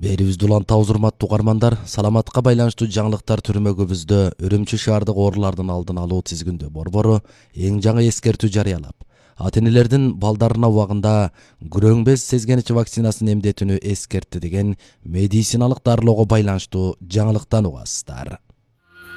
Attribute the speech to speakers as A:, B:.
A: Берибизди улантабыз, урматтуу угармандар. Саламатка байланыштуу жаңылыктар түрмөгүбүздө Үрүмчү шаардык оорулардын алдын алуу тизгинде борбору эң жаңы эскертүү жарыялап, ата-энелердин балдарына убагында күрөң без сезгеничи вакцинасын эмдетүүнү эскертти деген медициналык дарылоого байланыштуу жаңылыктан угасыздар.